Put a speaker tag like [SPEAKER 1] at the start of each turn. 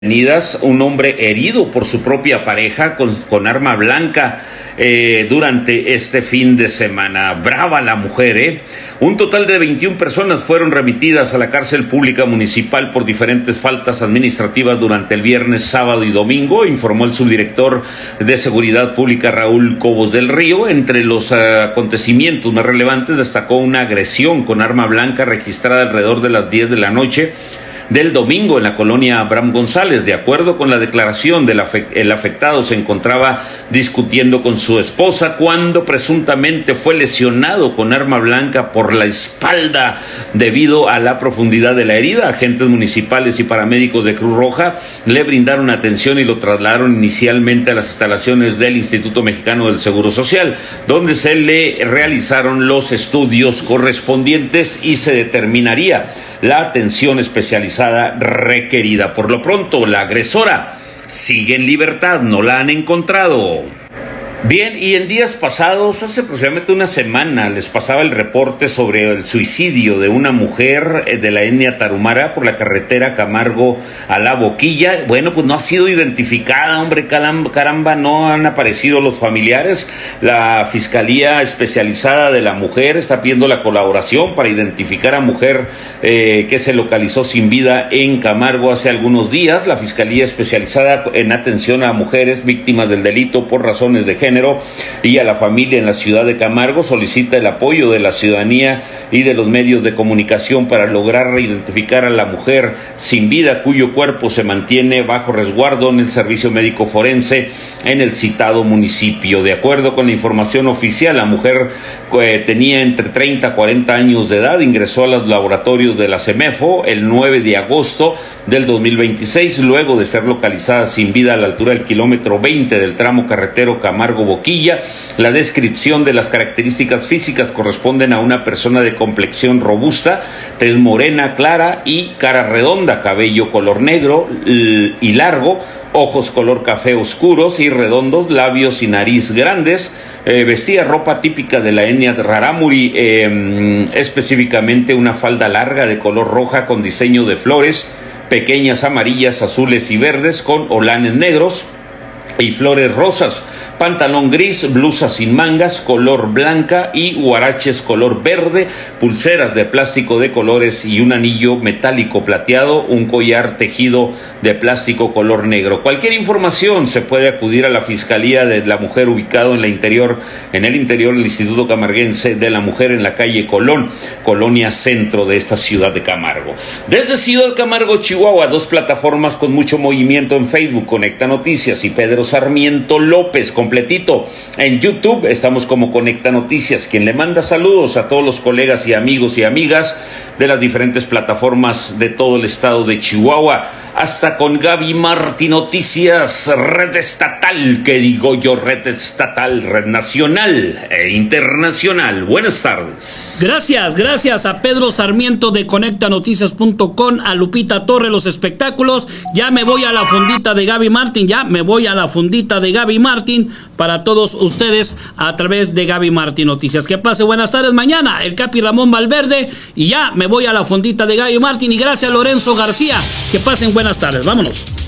[SPEAKER 1] Un hombre herido por su propia pareja con arma blanca durante este fin de semana. Brava la mujer, ¿eh? Un total de 21 personas fueron remitidas a la cárcel pública municipal por diferentes faltas administrativas durante el viernes, sábado y domingo, informó el subdirector de Seguridad Pública Raúl Cobos del Río. Entre los acontecimientos más relevantes destacó una agresión con arma blanca registrada alrededor de las 10 de la noche del domingo en la colonia Abraham González. De acuerdo con la declaración el afectado se encontraba discutiendo con su esposa cuando presuntamente fue lesionado con arma blanca por la espalda debido a la profundidad de la herida. Agentes municipales y paramédicos de Cruz Roja le brindaron atención y lo trasladaron inicialmente a las instalaciones del Instituto Mexicano del Seguro Social, donde se le realizaron los estudios correspondientes y se determinaría la atención especializada requerida. Por lo pronto, la agresora sigue en libertad, no la han encontrado. Bien, y en días pasados, hace aproximadamente una semana, les pasaba el reporte sobre el suicidio de una mujer de la etnia tarahumara por la carretera Camargo a La Boquilla. Bueno, pues no ha sido identificada, hombre, caramba, no han aparecido los familiares. La Fiscalía Especializada de la Mujer está pidiendo la colaboración para identificar a mujer que se localizó sin vida en Camargo hace algunos días. La Fiscalía Especializada en Atención a Mujeres Víctimas del Delito por Razones de Género y a la familia en la ciudad de Camargo solicita el apoyo de la ciudadanía y de los medios de comunicación para lograr identificar a la mujer sin vida cuyo cuerpo se mantiene bajo resguardo en el servicio médico forense en el citado municipio. De acuerdo con la información oficial, la mujer tenía entre 30 a 40 años de edad, ingresó a los laboratorios de la CEMEFO el 9 de agosto del 2026, luego de ser localizada sin vida a la altura del kilómetro 20 del tramo carretero Camargo-Boquilla. La descripción de las características físicas corresponden a una persona de complexión robusta, tez morena clara y cara redonda, cabello color negro y largo, ojos color café oscuros y redondos, labios y nariz grandes. Vestía ropa típica de la etnia rarámuri, específicamente una falda larga de color roja con diseño de flores pequeñas amarillas, azules y verdes con olanes negros y flores rosas, pantalón gris, blusa sin mangas, color blanca y huaraches color verde, pulseras de plástico de colores y un anillo metálico plateado, un collar tejido de plástico color negro. Cualquier información se puede acudir a la Fiscalía de la Mujer ubicado en el interior del Instituto Camarguense de la Mujer en la calle Colón, colonia centro de esta ciudad de Camargo. Desde Ciudad Camargo, Chihuahua, dos plataformas con mucho movimiento en Facebook, Conecta Noticias y Pedro Sarmiento López, completito. En YouTube estamos como Conecta Noticias, quien le manda saludos a todos los colegas y amigos y amigas de las diferentes plataformas de todo el estado de Chihuahua. Hasta con Gaby Martín Noticias, red estatal, que digo yo, red estatal, red nacional e internacional. Buenas tardes.
[SPEAKER 2] Gracias a Pedro Sarmiento de ConectaNoticias.com, a Lupita Torre, los espectáculos. Ya me voy a la fundita de Gaby Martín, para todos ustedes a través de Gaby Martín Noticias. Que pase buenas tardes. Mañana el Capi Ramón Valverde y ya me voy a la fundita de Gaby Martín. Y gracias a Lorenzo García. Que pasen buenas tardes. Vámonos.